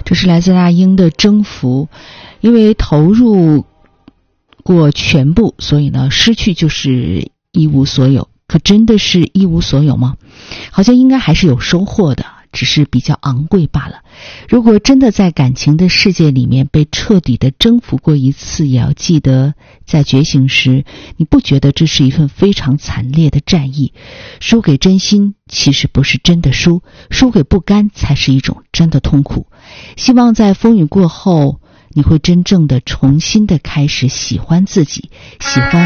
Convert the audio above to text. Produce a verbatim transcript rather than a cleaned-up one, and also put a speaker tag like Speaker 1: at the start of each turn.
Speaker 1: 这是来自那英的征服，因为投入过全部，所以呢，失去就是一无所有。可真的是一无所有吗？好像应该还是有收获的，只是比较昂贵罢了。如果真的在感情的世界里面被彻底的征服过一次，也要记得在觉醒时，你不觉得这是一份非常惨烈的战役。输给真心其实不是真的输，输给不甘才是一种真的痛苦。希望在风雨过后，你会真正的重新的开始喜欢自己，喜欢